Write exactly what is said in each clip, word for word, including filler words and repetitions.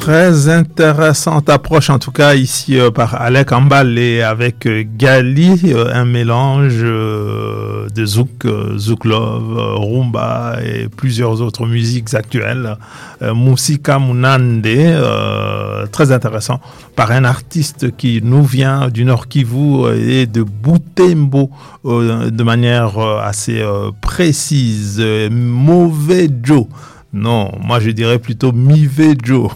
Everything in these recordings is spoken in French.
Très intéressante approche, en tout cas ici euh, par Alec Ambal et avec euh, Gali, euh, un mélange euh, de zouk, euh, zouk love, euh, rumba et plusieurs autres musiques actuelles. Euh, Musika Munande, euh, très intéressant, par un artiste qui nous vient du Nord Kivu et de Butembo euh, de manière euh, assez euh, précise. Euh, Mauvais Joe. Non, moi je dirais plutôt Mive Joe.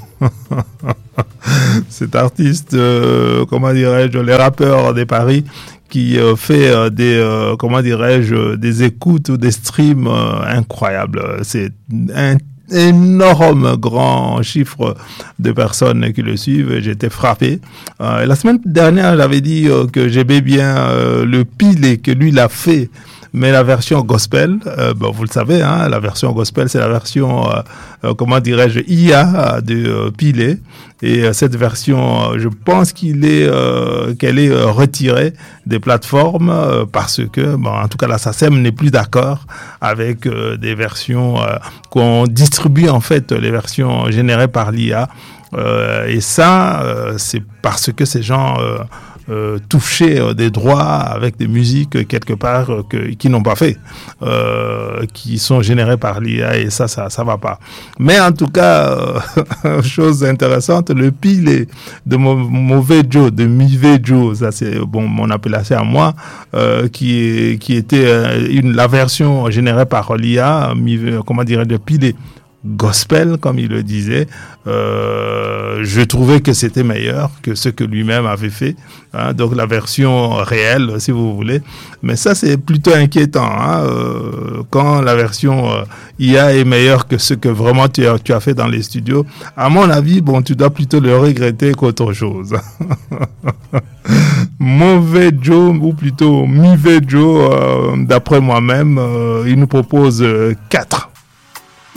Cet artiste, euh, comment dirais-je, les rappeurs des Paris qui euh, fait euh, des, euh, comment dirais-je, des écoutes ou des streams euh, incroyables. C'est un énorme grand chiffre de personnes qui le suivent. J'étais frappé. Euh, la semaine dernière, j'avais dit euh, que j'aimais bien euh, le pile que lui l'a fait. Mais la version gospel, euh, bon, vous le savez, hein, la version gospel, c'est la version, euh, euh, comment dirais-je, I A de euh, Pilé. Et euh, cette version, euh, je pense qu'il est, euh, qu'elle est euh, retirée des plateformes euh, parce que, bon, en tout cas, la S A C E M n'est plus d'accord avec euh, des versions euh, qu'on distribue en fait, les versions générées par l'I A. Euh, et ça, euh, c'est parce que ces gens euh, Euh, toucher euh, des droits avec des musiques euh, quelque part euh, que, qui n'ont pas fait, euh, qui sont générées par l'I A et ça, ça, ça va pas. Mais en tout cas, euh, chose intéressante, le pile de Mauvais Joe, de Mive Joe, ça c'est bon mon appellation à moi, euh, qui est, qui était euh, une la version générée par l'I A, Mive, comment dirais-je, de pile gospel, comme il le disait, euh, je trouvais que c'était meilleur que ce que lui-même avait fait, hein, donc la version réelle, si vous voulez. Mais ça, c'est plutôt inquiétant, hein, euh, quand la version euh, I A est meilleure que ce que vraiment tu as, tu as fait dans les studios. À mon avis, bon, tu dois plutôt le regretter qu'autre chose. Mauvais Joe, ou plutôt Mive Joe, euh, d'après moi-même, euh, il nous propose euh, quatre.